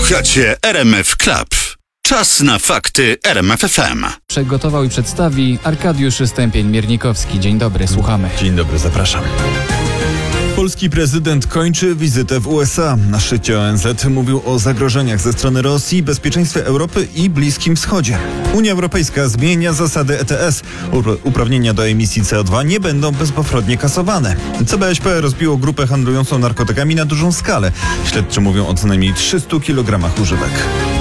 Słuchacie RMF Club. Czas na fakty RMF FM. Przygotował i przedstawi Arkadiusz Stępień-Miernikowski. Dzień dobry, słuchamy. Dzień dobry, zapraszam. Polski prezydent kończy wizytę w USA. Na szczycie ONZ mówił o zagrożeniach ze strony Rosji, bezpieczeństwie Europy i Bliskim Wschodzie. Unia Europejska zmienia zasady ETS. Uprawnienia do emisji CO2 nie będą bezpowrotnie kasowane. CBŚP rozbiło grupę handlującą narkotykami na dużą skalę. Śledczy mówią o co najmniej 300 kg używek.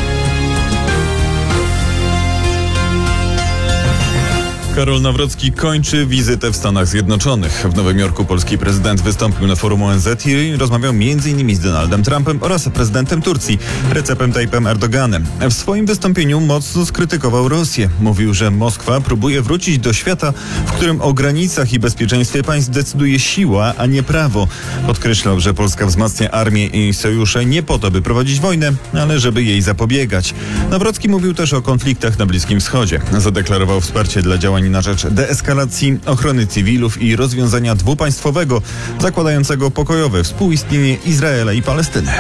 Karol Nawrocki kończy wizytę w Stanach Zjednoczonych. W Nowym Jorku polski prezydent wystąpił na forum ONZ i rozmawiał m.in. z Donaldem Trumpem oraz prezydentem Turcji, Recepem Tayyipem Erdoganem. W swoim wystąpieniu mocno skrytykował Rosję. Mówił, że Moskwa próbuje wrócić do świata, w którym o granicach i bezpieczeństwie państw decyduje siła, a nie prawo. Podkreślał, że Polska wzmacnia armię i sojusze nie po to, by prowadzić wojnę, ale żeby jej zapobiegać. Nawrocki mówił też o konfliktach na Bliskim Wschodzie. Zadeklarował wsparcie dla działań na rzecz deeskalacji, ochrony cywilów i rozwiązania dwupaństwowego, zakładającego pokojowe współistnienie Izraela i Palestyny.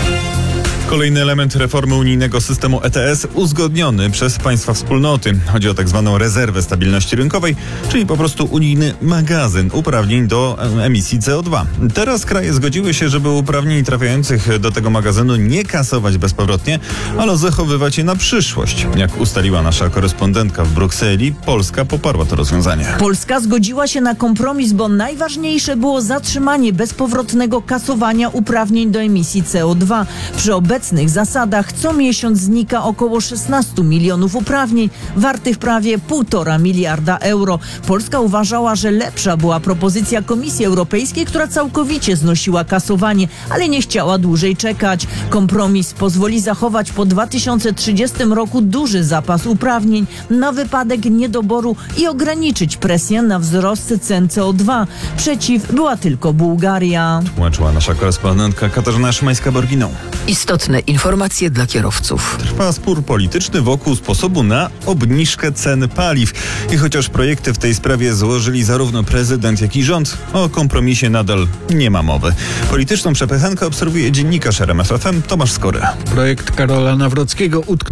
Kolejny element reformy unijnego systemu ETS uzgodniony przez państwa wspólnoty. Chodzi o tak zwaną rezerwę stabilności rynkowej, czyli po prostu unijny magazyn uprawnień do emisji CO2. Teraz kraje zgodziły się, żeby uprawnień trafiających do tego magazynu nie kasować bezpowrotnie, ale zachowywać je na przyszłość. Jak ustaliła nasza korespondentka w Brukseli, Polska poparła to rozwiązanie. Polska zgodziła się na kompromis, bo najważniejsze było zatrzymanie bezpowrotnego kasowania uprawnień do emisji CO2. Przy obecnych zasadach co miesiąc znika około 16 milionów uprawnień, wartych prawie 1,5 miliarda euro. Polska uważała, że lepsza była propozycja Komisji Europejskiej, która całkowicie znosiła kasowanie, ale nie chciała dłużej czekać. Kompromis pozwoli zachować po 2030 roku duży zapas uprawnień na wypadek niedoboru i ograniczyć presję na wzrost cen CO2. Przeciw była tylko Bułgaria. Tłumaczyła nasza korespondentka Katarzyna Szymańska-Borginą. Istotne informacje dla kierowców. Trwa spór polityczny wokół sposobu na obniżkę cen paliw. I chociaż projekty w tej sprawie złożyli zarówno prezydent, jak i rząd, o kompromisie nadal nie ma mowy. Polityczną przepychankę obserwuje dziennikarz RMF FM Tomasz Skory. Projekt Karola Nawrockiego utknął